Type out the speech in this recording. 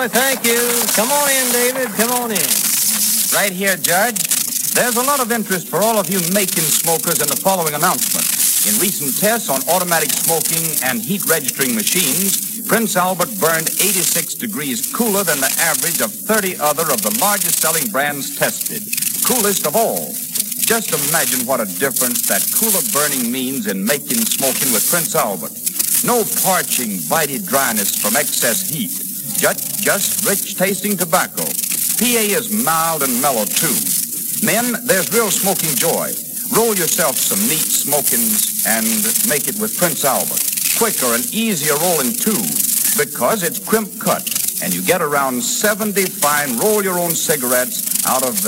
boy. Thank you. Come on in, David. Come on in. Right here, Judge. There's a lot of interest for all of you Macon smokers in the following announcement. In recent tests on automatic smoking and heat registering machines, Prince Albert burned 86 degrees cooler than the average of 30 other of the largest selling brands tested. Coolest of all. Just imagine what a difference that cooler burning means in Macon smoking with Prince Albert. No parching, bitey dryness from excess heat. Just rich tasting tobacco. PA is mild and mellow, too. Men, there's real smoking joy. Roll yourself some neat smokings and make it with Prince Albert. Quicker and easier rolling, too, because it's crimp cut, and you get around 70 fine roll-your-own cigarettes out of